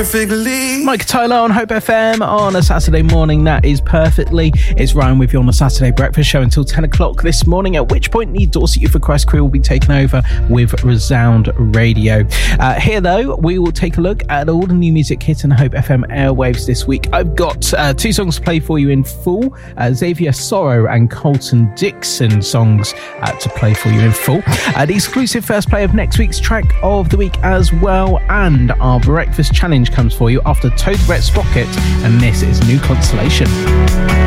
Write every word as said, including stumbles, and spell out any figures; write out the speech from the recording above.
perfectly. Mike Tyler on Hope F M on a Saturday morning. That is perfectly. It's Ryan with you on the Saturday Breakfast Show until ten o'clock this morning, at which point the Dorset Youth for Christ crew will be taken over with Resound Radio. Uh, here, though, we will take a look at all the new music hitting Hope F M airwaves this week. I've got uh, two songs to play for you in full. Uh, Xavier Sorrow and Colton Dixon songs uh, to play for you in full. Uh, the exclusive first play of next week's track of the week as well. And our breakfast challenge comes for you after Toad Brett Sprocket, and this is New Constellation.